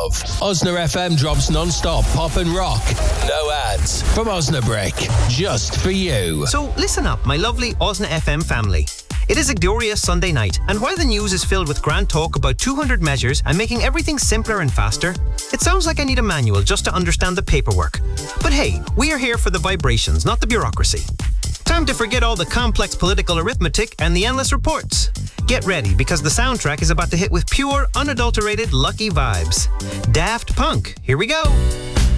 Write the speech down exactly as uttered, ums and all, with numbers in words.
of. Osna F M drops non-stop pop and rock. No ads. From Osnabrick. Just for you. So listen up, my lovely Osna F M family. It is a glorious Sunday night, and while the news is filled with grand talk about two hundred measures and making everything simpler and faster, it sounds like I need a manual just to understand the paperwork. But hey, we are here for the vibrations, not the bureaucracy. Time to forget all the complex political arithmetic and the endless reports. Get ready, because the soundtrack is about to hit with pure, unadulterated, lucky vibes. Daft Punk, here we go.